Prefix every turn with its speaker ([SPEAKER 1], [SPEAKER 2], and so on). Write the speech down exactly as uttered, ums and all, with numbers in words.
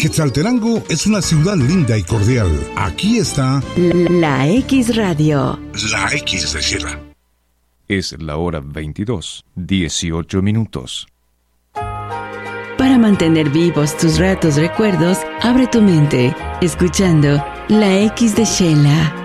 [SPEAKER 1] Quetzaltenango es una ciudad linda y cordial. Aquí está
[SPEAKER 2] La X Radio.
[SPEAKER 1] La X de Shela.
[SPEAKER 3] Es la hora veintidós, dieciocho minutos.
[SPEAKER 2] Para mantener vivos tus ratos recuerdos, abre tu mente, escuchando La X de Shela.